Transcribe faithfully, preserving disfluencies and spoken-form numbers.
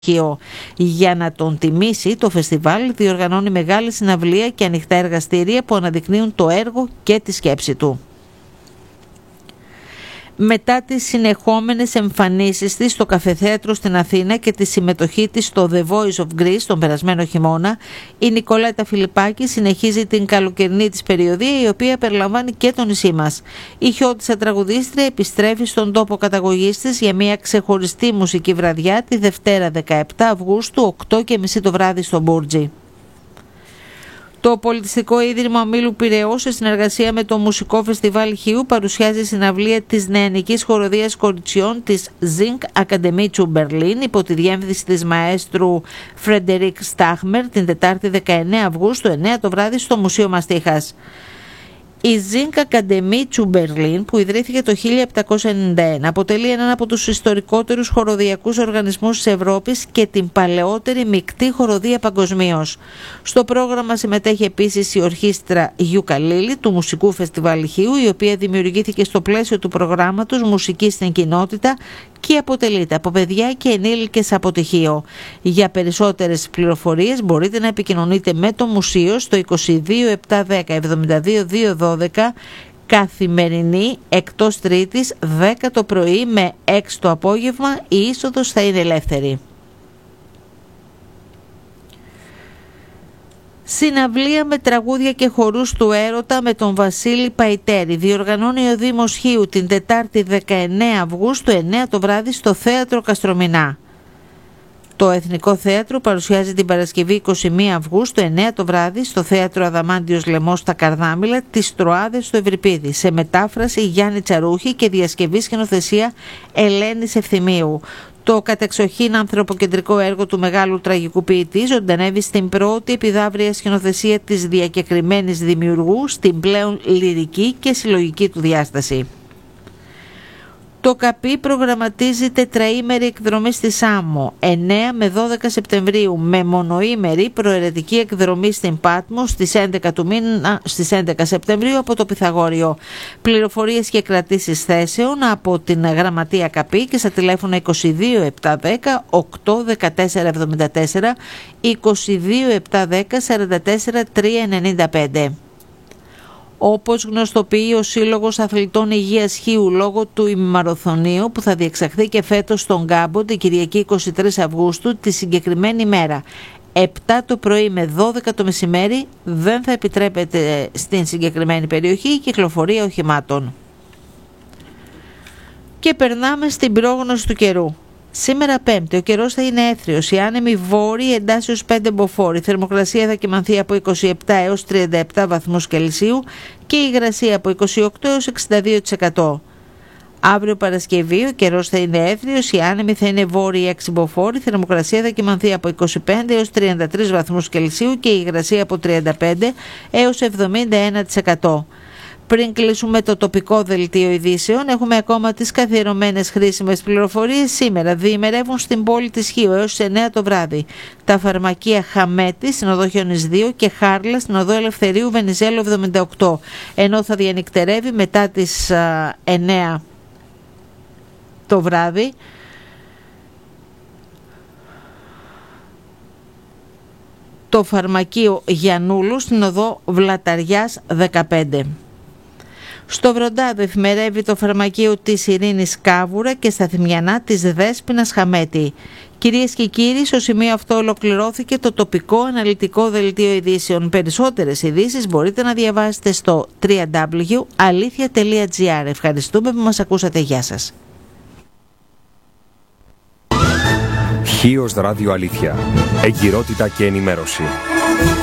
Για να τον τιμήσει, το φεστιβάλ διοργανώνει μεγάλη συναυλία και ανοιχτά εργαστήρια που αναδεικνύουν το έργο και τη σκέψη του. Μετά τις συνεχόμενες εμφανίσεις της στο Καφεθέατρο στην Αθήνα και τη συμμετοχή της στο The Voice of Greece τον περασμένο χειμώνα, η Νικολέτα Φιλιππάκη συνεχίζει την καλοκαιρινή της περιοδία, η οποία περιλαμβάνει και το νησί μας. Η χιώτισσα τραγουδίστρια επιστρέφει στον τόπο καταγωγής της για μια ξεχωριστή μουσική βραδιά τη Δευτέρα δεκαεπτά Αυγούστου, οκτώ και μισή το βράδυ στο Μπούρτζι. Το Πολιτιστικό Ίδρυμα Ομίλου Πειραιώς, σε συνεργασία με το Μουσικό Φεστιβάλ Χίου, παρουσιάζει συναυλία της νεανικής χοροδίας κοριτσιών της Zink Academie zu Berlin υπό τη διεύθυνση της μαέστρου Φρεντερίκ Στάχμερ την Τετάρτη δεκαεννέα Αυγούστου, εννέα το βράδυ στο Μουσείο Μαστίχας. Η Zink Academie zu Berlin, που ιδρύθηκε το χίλια επτακόσια ενενήντα ένα, αποτελεί έναν από τους ιστορικότερους χοροδιακούς οργανισμούς της Ευρώπης και την παλαιότερη μεικτή χοροδία παγκοσμίως. Στο πρόγραμμα συμμετέχει επίσης η ορχήστρα Γιουκαλίλη του Μουσικού Φεστιβάλ Χίου, η οποία δημιουργήθηκε στο πλαίσιο του προγράμματος Μουσική στην Κοινότητα και αποτελείται από παιδιά και ενήλικες από πτυχίο. Για περισσότερες πληροφορίες μπορείτε να επικοινωνείτε με το Μουσείο στο είκοσι δύο επτακόσια δέκα εβδομήντα δύο διακόσια δώδεκα, καθημερινή εκτός Τρίτης δέκα το πρωί με έξι το απόγευμα, η είσοδος θα είναι ελεύθερη. Συναυλία με τραγούδια και χορούς του έρωτα με τον Βασίλη Παϊτέρη διοργανώνει ο Δήμος Χίου την Τετάρτη δεκαεννέα Αυγούστου, εννέα το βράδυ στο Θέατρο Καστρομηνά. Το Εθνικό Θέατρο παρουσιάζει την Παρασκευή είκοσι μία Αυγούστου, εννέα το βράδυ στο Θέατρο Αδαμάντιος Λεμός στα Καρδάμηλα, τις Τροάδες του Ευρυπίδη, σε μετάφραση Γιάννη Τσαρούχη και διασκευή σκηνοθεσία Ελένης Ευθυμίου. Το κατεξοχήν ανθρωποκεντρικό έργο του μεγάλου τραγικού ποιητή ζωντανεύει στην πρώτη επιδαύρια σκηνοθεσία της διακεκριμένης δημιουργού, στην πλέον λυρική και συλλογική του διάσταση. Το ΚΑΠΗ προγραμματίζει τετραήμερη εκδρομή στη Σάμο, εννέα με δώδεκα Σεπτεμβρίου, με μονοήμερη προαιρετική εκδρομή στην Πάτμο στις έντεκα του μήνα, στις έντεκα Σεπτεμβρίου από το Πυθαγόριο. Πληροφορίες και κρατήσεις θέσεων από την Γραμματεία ΚΑΠΗ και στα τηλέφωνα είκοσι δύο επτακόσια δέκα οκτώ δεκατέσσερα εβδομήντα τέσσερα, είκοσι δύο επτακόσια δέκα σαράντα τέσσερα τριακόσια ενενήντα πέντε. Όπως γνωστοποιεί ο Σύλλογος Αθλητών Υγείας Χίου λόγω του ημιμαραθωνίου που θα διεξαχθεί και φέτος στον Γκάμπο την Κυριακή είκοσι τρεις Αυγούστου, τη συγκεκριμένη μέρα επτά το πρωί με δώδεκα το μεσημέρι, δεν θα επιτρέπεται στην συγκεκριμένη περιοχή η κυκλοφορία οχημάτων. Και περνάμε στην πρόγνωση του καιρού. Σήμερα Πέμπτη, ο καιρός θα είναι έθριος, η άνεμη βόρειοι εντάσσεως πέντε μποφόρ, η θερμοκρασία θα κυμανθεί από είκοσι επτά έως τριάντα επτά βαθμούς Κελσίου και η υγρασία από είκοσι οκτώ έως εξήντα δύο τοις εκατό. Αύριο Παρασκευή, ο καιρός θα είναι έθριος, οι άνεμοι θα είναι βόρειοι έξι μποφόρ, η θερμοκρασία θα κυμανθεί από είκοσι πέντε έως τριάντα τρεις βαθμούς Κελσίου και η υγρασία από τριάντα πέντε έως εβδομήντα ένα τοις εκατό. Πριν κλείσουμε το τοπικό δελτίο ειδήσεων, έχουμε ακόμα τις καθιερωμένες χρήσιμες πληροφορίες. Σήμερα διημερεύουν στην πόλη της Χίου έως τις εννέα το βράδυ τα φαρμακεία Χαμέτη στην οδό Χιονής δύο και Χάρλα στην οδό Ελευθερίου Βενιζέλου εβδομήντα οκτώ, ενώ θα διανυκτερεύει μετά τις α, εννέα το βράδυ το φαρμακείο Γιαννούλου στην οδό Βλαταριάς δεκαπέντε. Στο Βροντάδο εφημερεύει το φαρμακείο της Ειρήνης Κάβουρα και στα Θυμιανά της Δέσποινας Χαμέτη. Κυρίες και κύριοι, στο σημείο αυτό ολοκληρώθηκε το τοπικό αναλυτικό δελτίο ειδήσεων. Περισσότερες ειδήσεις μπορείτε να διαβάσετε στο double-u double-u double-u τελεία αλήθεια τελεία τζι άρ. Ευχαριστούμε που μας ακούσατε. Γεια σας. Χίος Ράδιο Αλήθεια. Εγκυρότητα και ενημέρωση.